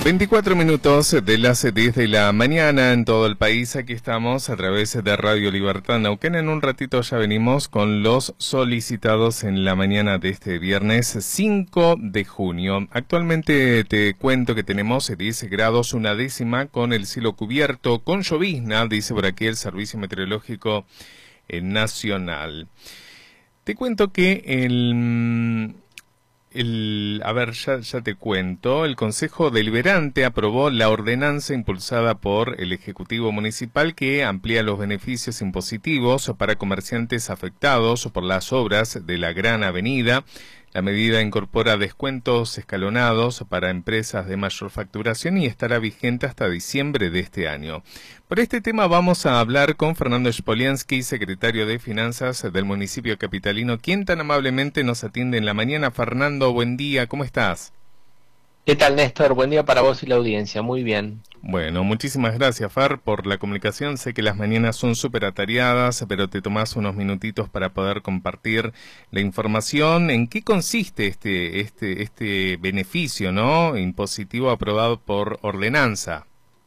24 minutos de las 10 de la mañana en todo el país. Aquí estamos a través de Radio Libertad Neuquén. En un ratito ya venimos con los solicitados en la mañana de este viernes 5 de junio. Actualmente te cuento que tenemos 10 grados, una décima, con el cielo cubierto, con llovizna, dice por aquí el Servicio Meteorológico Nacional. Te cuento que ya te cuento. El Consejo Deliberante aprobó la ordenanza impulsada por el Ejecutivo Municipal que amplía los beneficios impositivos para comerciantes afectados por las obras de la Gran Avenida. La medida incorpora descuentos escalonados para empresas de mayor facturación y estará vigente hasta diciembre de este año. Por este tema vamos a hablar con Fernando Spoliansky, secretario de Finanzas del municipio capitalino, quien tan amablemente nos atiende en la mañana. Fernando, buen día, ¿cómo estás? ¿Qué tal, Néstor? Buen día para vos y la audiencia, muy bien. Bueno, muchísimas gracias, Fer, por la comunicación. Sé que las mañanas son súper atareadas, pero te tomás unos minutitos para poder compartir la información. ¿En qué consiste este beneficio, ¿no?, impositivo aprobado por ordenanza?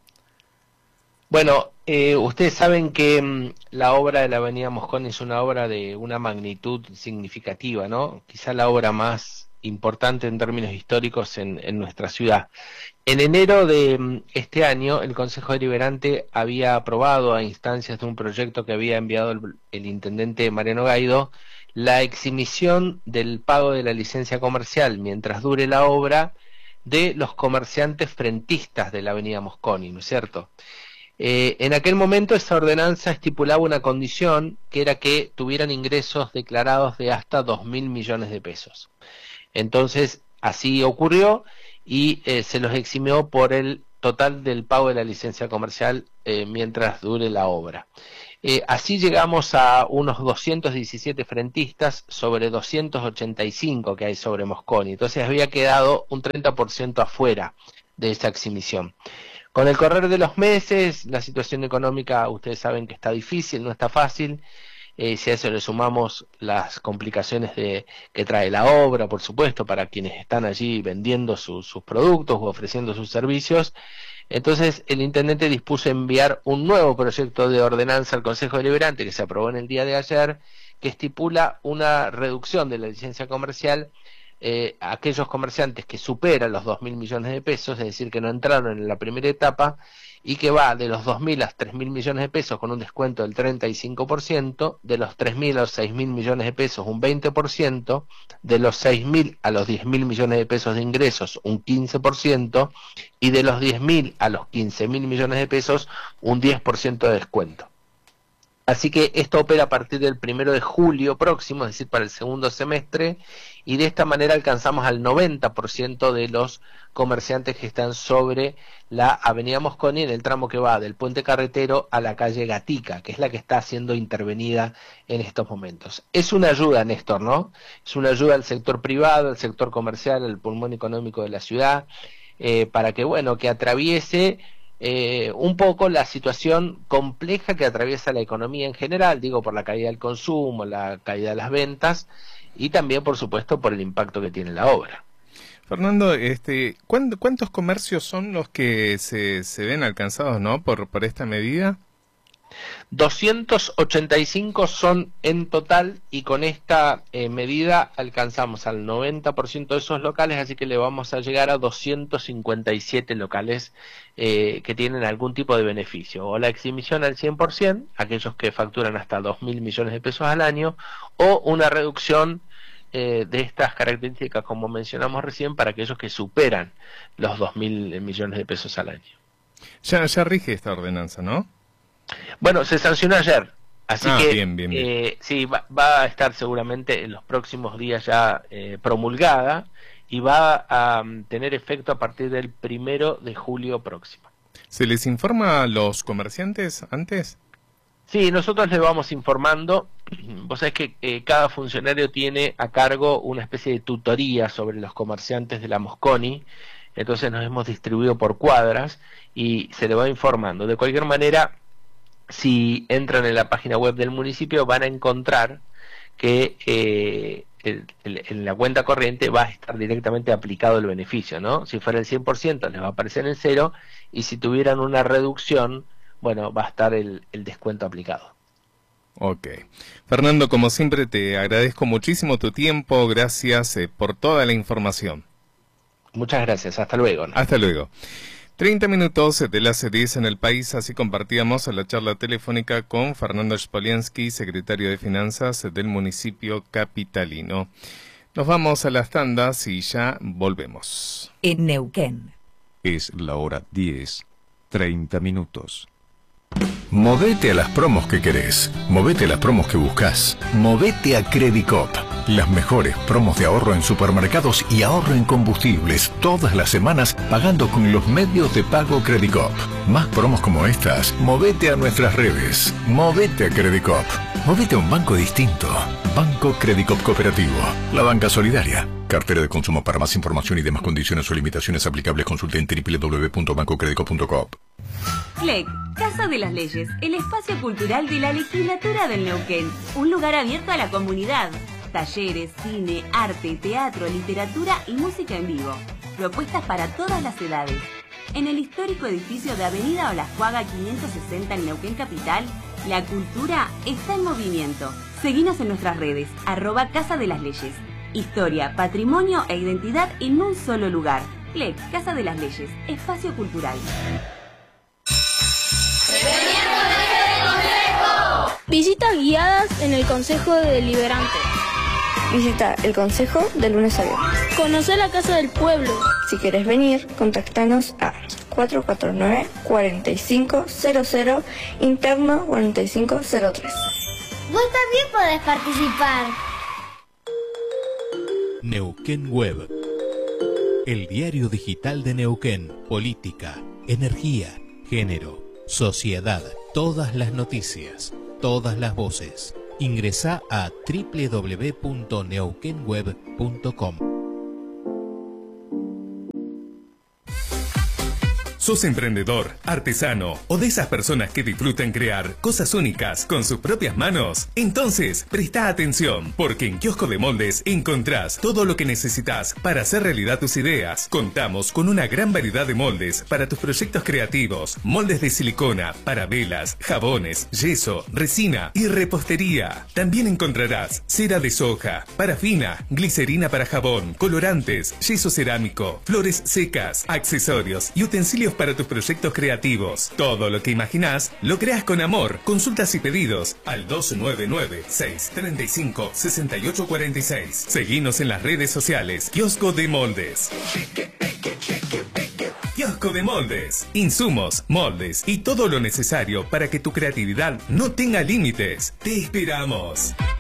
Bueno, ustedes saben que la obra de la Avenida Mosconi es una obra de una magnitud significativa, ¿no? Quizá la obra más importante en términos históricos en nuestra ciudad. En enero de este año, el Consejo Deliberante había aprobado a instancias de un proyecto que había enviado el intendente Mariano Gaido la exhibición del pago de la licencia comercial mientras dure la obra de los comerciantes frentistas de la Avenida Mosconi, ¿no es cierto? En aquel momento esa ordenanza estipulaba una condición que era que tuvieran ingresos declarados de hasta 2.000 millones de pesos. Entonces así ocurrió y se los eximió por el total del pago de la licencia comercial mientras dure la obra. Así llegamos a unos 217 frentistas sobre 285 que hay sobre Mosconi. Entonces había quedado un 30% afuera de esa exhibición. Con el correr de los meses, la situación económica, ustedes saben que está difícil, no está fácil. Si a eso le sumamos las complicaciones que trae la obra, por supuesto, para quienes están allí vendiendo sus productos o ofreciendo sus servicios, entonces el intendente dispuso enviar un nuevo proyecto de ordenanza al Consejo Deliberante que se aprobó en el día de ayer, que estipula una reducción de la licencia comercial a aquellos comerciantes que superan los 2.000 millones de pesos, es decir, que no entraron en la primera etapa, y que va de los 2.000 a 3.000 millones de pesos con un descuento del 35%, de los 3.000 a los 6.000 millones de pesos un 20%, de los 6.000 a los 10.000 millones de pesos de ingresos un 15%, y de los 10.000 a los 15.000 millones de pesos un 10% de descuento. Así que esto opera a partir del 1 de julio próximo, es decir, para el segundo semestre, y de esta manera alcanzamos al 90% de los comerciantes que están sobre la Avenida Mosconi en el tramo que va del puente carretero a la calle Gatica, que es la que está siendo intervenida en estos momentos. Es una ayuda, Néstor, ¿no? Es una ayuda al sector privado, al sector comercial, al pulmón económico de la ciudad, para que, bueno, que atraviese un poco la situación compleja que atraviesa la economía en general, digo, por la caída del consumo, la caída de las ventas y también, por supuesto, por el impacto que tiene la obra. Fernando, ¿cuántos comercios son los que se ven alcanzados, ¿no?, por esta medida? 285 son en total y con esta medida alcanzamos al 90% de esos locales, así que le vamos a llegar a 257 locales que tienen algún tipo de beneficio, o la exhibición al 100%, aquellos que facturan hasta 2.000 millones de pesos al año, o una reducción de estas características como mencionamos recién para aquellos que superan los 2.000 millones de pesos al año. Ya rige esta ordenanza, ¿no? Bueno, se sancionó ayer, así que bien. Sí, va a estar seguramente en los próximos días ya promulgada y va a tener efecto a partir del 1 de julio próximo. ¿Se les informa a los comerciantes antes? Sí, nosotros les vamos informando. Vos sabés que cada funcionario tiene a cargo una especie de tutoría sobre los comerciantes de la Mosconi, entonces nos hemos distribuido por cuadras y se le va informando. De cualquier manera, si entran en la página web del municipio van a encontrar que en la cuenta corriente va a estar directamente aplicado el beneficio, ¿no? Si fuera el 100% les va a aparecer en cero, y si tuvieran una reducción, bueno, va a estar el descuento aplicado. Ok. Fernando, como siempre, te agradezco muchísimo tu tiempo. Gracias por toda la información. Muchas gracias. Hasta luego, ¿no? Hasta luego. 30 minutos de las 10 en el país, así compartíamos la charla telefónica con Fernando Spoliansky, secretario de Finanzas del municipio capitalino. Nos vamos a las tandas y ya volvemos. En Neuquén. Es la hora 10, 30 minutos. Movete a las promos que querés, movete a las promos que buscas, movete a Credicop. Las mejores promos de ahorro en supermercados y ahorro en combustibles todas las semanas pagando con los medios de pago Credicop. Más promos como estas, movete a nuestras redes, movete a Credicop. Movete a un banco distinto. Banco Credicop Cooperativo, la banca solidaria. Cartera de consumo. Para más información y demás condiciones o limitaciones aplicables consulte en www.bancocredico.coop. CLEC, Casa de las Leyes, el espacio cultural de la legislatura del Neuquén. Un lugar abierto a la comunidad. Talleres, cine, arte, teatro, literatura y música en vivo. Propuestas para todas las edades. En el histórico edificio de Avenida Olajuaga 560 en Neuquén Capital, la cultura está en movimiento. Seguinos en nuestras redes, @Casa de las Leyes. Historia, patrimonio e identidad en un solo lugar. CLEC, Casa de las Leyes, espacio cultural. Visitas guiadas en el Consejo Deliberante. Visita el Consejo de lunes a viernes. Conocer la Casa del Pueblo. Si querés venir, contactanos a 449-4500, interno 4503. Vos también podés participar. Neuquén Web. El diario digital de Neuquén. Política, energía, género, sociedad. Todas las noticias, todas las voces. Ingresá a www.neuquenweb.com. ¿Sos emprendedor, artesano o de esas personas que disfrutan crear cosas únicas con sus propias manos? Entonces, presta atención, porque en Kiosco de Moldes encontrás todo lo que necesitas para hacer realidad tus ideas. Contamos con una gran variedad de moldes para tus proyectos creativos. Moldes de silicona, para velas, jabones, yeso, resina y repostería. También encontrarás cera de soja, parafina, glicerina para jabón, colorantes, yeso cerámico, flores secas, accesorios y utensilios para tus proyectos creativos. Todo lo que imaginás lo creas con amor. Consultas y pedidos al 299-635-6846. Seguinos en las redes sociales. Kiosco de Moldes. Kiosco de Moldes. Insumos, moldes y todo lo necesario para que tu creatividad no tenga límites. Te esperamos.